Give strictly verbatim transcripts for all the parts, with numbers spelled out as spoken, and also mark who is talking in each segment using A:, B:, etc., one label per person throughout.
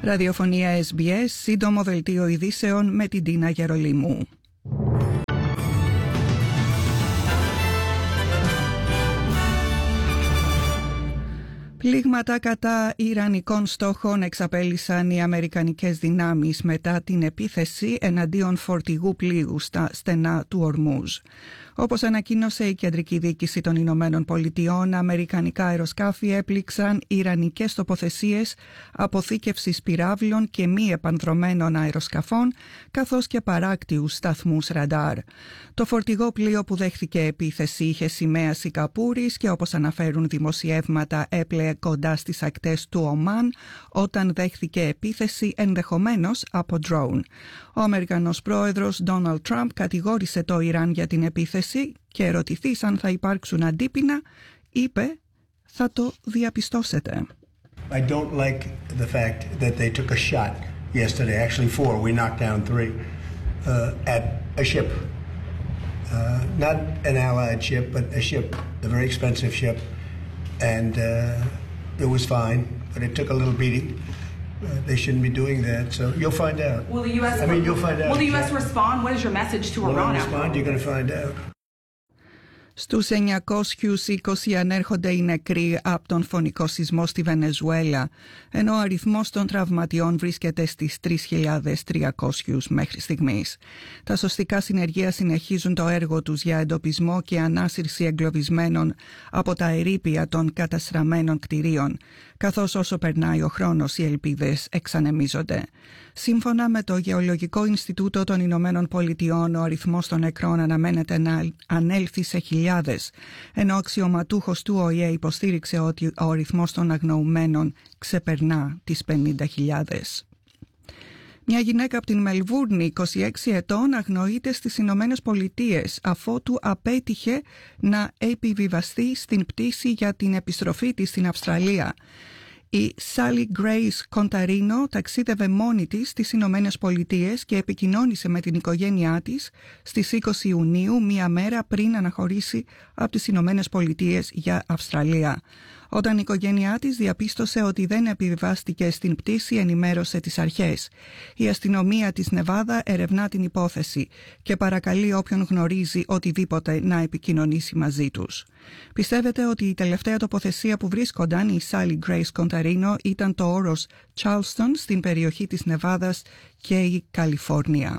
A: Ραδιοφωνία ες μπι ες, σύντομο δελτίο ειδήσεων με την Τίνα Γερολίμου. Πλήγματα κατά ιρανικών στόχων εξαπέλυσαν οι αμερικανικές δυνάμεις μετά την επίθεση εναντίον φορτηγού πλοίου στα στενά του Ορμούζ. Όπως ανακοίνωσε η Κεντρική Διοίκηση των Ηνωμένων Πολιτειών, αμερικανικά αεροσκάφη έπληξαν ιρανικές τοποθεσίες αποθήκευσης πυράβλων και μη επανδρωμένων αεροσκαφών, καθώς και παράκτιους σταθμούς ραντάρ. Το φορτηγό πλοίο που δέχθηκε επίθεση είχε σημαία Σιγκαπούρης και, όπως αναφέρουν δημοσιεύματα, έπλεε κοντά στις ακτές του Ομάν όταν δέχθηκε επίθεση ενδεχομένως από drone. Ο Αμερικανός πρόεδρος Ντόναλντ Τραμπ κατηγόρησε το Ιράν για την επίθεση και ερωτηθείς αν θα υπάρξουν αντίπεινα, είπε «Θα το διαπιστώσετε».
B: I don't like the fact that they took a shot yesterday, actually four, we knocked down three, uh, at a ship. Uh, not an allied ship, but a ship, a very expensive ship, and uh, it was fine, but it took a little beating. Uh, they shouldn't be doing that, so you'll find out.
C: Will the U S
B: I mean, you'll find out.
C: Will the U S respond? What is your message to
B: Will
C: Iran?
B: they respond? You're going to find out.
A: Στους εννιακόσιους είκοσι ανέρχονται οι νεκροί από τον φωνικό σεισμό στη Βενεζουέλα, ενώ ο αριθμός των τραυματιών βρίσκεται στις τρεις χιλιάδες τριακόσιους μέχρι στιγμής. Τα σωστικά συνεργεία συνεχίζουν το έργο τους για εντοπισμό και ανάσυρση εγκλωβισμένων από τα ερείπια των καταστραμμένων κτηρίων, καθώς όσο περνάει ο χρόνος οι ελπίδες εξανεμίζονται. Σύμφωνα με το Γεωλογικό Ινστιτούτο των Ηνωμένων Πολιτειών, ο αριθμός των νεκρών αναμένεται να ανέλθει σε χιλιάδες, ενώ ο αξιωματούχος του Ο Η Ε υποστήριξε ότι ο αριθμός των αγνοουμένων ξεπερνά τις πενήντα χιλιάδες. Μια γυναίκα από την Μελβούρνη, είκοσι έξι ετών, αγνοείται στις Ηνωμένες Πολιτείες αφότου απέτυχε να επιβιβαστεί στην πτήση για την επιστροφή της στην Αυστραλία. Η Sally Grace Contarino ταξίδευε μόνη της στις Ηνωμένες Πολιτείες και επικοινώνησε με την οικογένειά της στις είκοσι Ιουνίου, μία μέρα πριν αναχωρήσει από τις Ηνωμένες Πολιτείες για Αυστραλία. Όταν η οικογένειά της διαπίστωσε ότι δεν επιβιβάστηκε στην πτήση, ενημέρωσε τις αρχές. Η αστυνομία της Νεβάδα ερευνά την υπόθεση και παρακαλεί όποιον γνωρίζει οτιδήποτε να επικοινωνήσει μαζί τους. Πιστεύετε ότι η τελευταία τοποθεσία που βρίσκονταν η Sally Grace Contarino ήταν το όρος Charleston στην περιοχή της Νεβάδας και η Καλιφόρνια.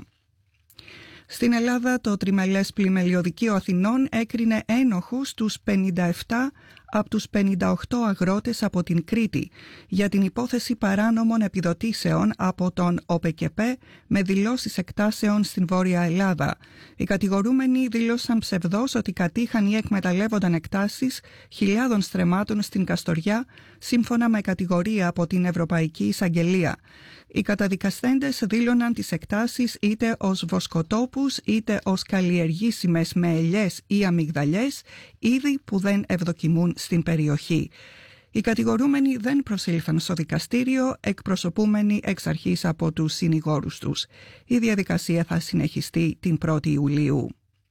A: Στην Ελλάδα, το Τριμελές Πλημελιωδικείο Αθηνών έκρινε ένοχους τους πενήντα επτά από τους πενήντα οκτώ αγρότες από την Κρήτη για την υπόθεση παράνομων επιδοτήσεων από τον ΟΠΕΚΕΠΕ με δηλώσεις εκτάσεων στην Βόρεια Ελλάδα. Οι κατηγορούμενοι δήλωσαν ψευδώς ότι κατήχαν ή εκμεταλλεύονταν εκτάσεις χιλιάδων στρεμμάτων στην Καστοριά, σύμφωνα με κατηγορία από την Ευρωπαϊκή Εισαγγελία. Οι καταδικαστέντες δήλωναν τις εκτάσεις είτε ως βοσκοτόπους είτε ως καλλιεργήσιμες με ελιές ή αμυγδαλιές, είδη που δεν ευδοκιμούν στην περιοχή. Οι κατηγορούμενοι δεν προσήλθαν στο δικαστήριο, εκπροσωπούμενοι εξ αρχής από τους συνηγόρους τους. Η διαδικασία θα συνεχιστεί την πρώτη Ιουλίου.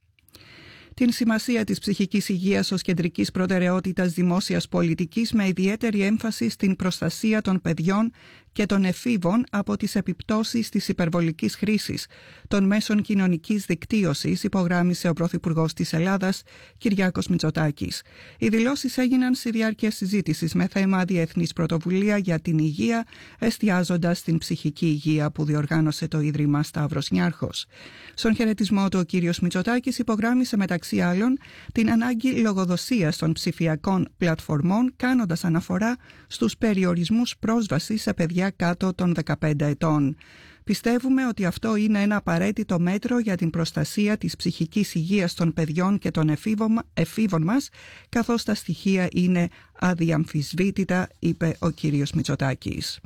A: Την σημασία της ψυχικής υγείας ως κεντρικής προτεραιότητας δημόσιας πολιτικής, με ιδιαίτερη έμφαση στην προστασία των παιδιών και των εφήβων από τις επιπτώσεις της υπερβολικής χρήσης των μέσων κοινωνικής δικτύωσης, υπογράμμισε ο Πρωθυπουργός της Ελλάδας, Κυριάκος Μητσοτάκης. Οι δηλώσεις έγιναν στη διάρκεια συζήτησης με θέμα διεθνής πρωτοβουλία για την υγεία, εστιάζοντας στην ψυχική υγεία που διοργάνωσε το Ίδρυμα Σταύρος Νιάρχος. Στον χαιρετισμό του, ο κύριος Μητσοτάκης υπογράμμισε μεταξύ άλλων την ανάγκη λογοδοσίας των ψηφιακών πλατφορμών, κάνοντας αναφορά στους περιορισμούς πρόσβασης σε παιδιά κάτω των δεκαπέντε ετών. Πιστεύουμε ότι αυτό είναι ένα απαραίτητο μέτρο για την προστασία της ψυχικής υγείας των παιδιών και των εφήβων, εφήβων μας, καθώς τα στοιχεία είναι αδιαμφισβήτητα, είπε ο κύριος Μητσοτάκης.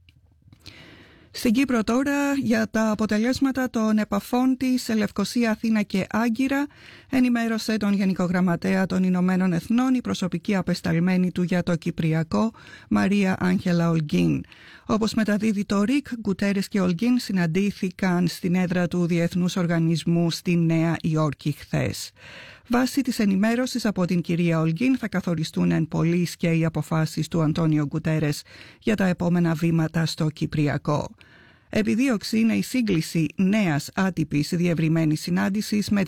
A: Στην Κύπρο τώρα, για τα αποτελέσματα των επαφών της σε Λευκοσία, Αθήνα και Άγκυρα, ενημέρωσε τον Γενικό Γραμματέα των Ηνωμένων Εθνών η προσωπική απεσταλμένη του για το Κυπριακό, Μαρία Άγγελα Ολγκίν. Όπως μεταδίδει το ΡΙΚ, Γκουτέρες και Ολγκίν συναντήθηκαν στην έδρα του Διεθνούς Οργανισμού στη Νέα Υόρκη χθες. Βάσει της ενημέρωσης από την κυρία Ολγκίν θα καθοριστούν εν πολλοίς και οι αποφάσεις του Αντώνιο Γκουτέρες για τα επόμενα βήματα στο Κυπριακό. Επιδίωξη είναι η σύγκληση νέας άτυπης διευρυμένης συνάντησης με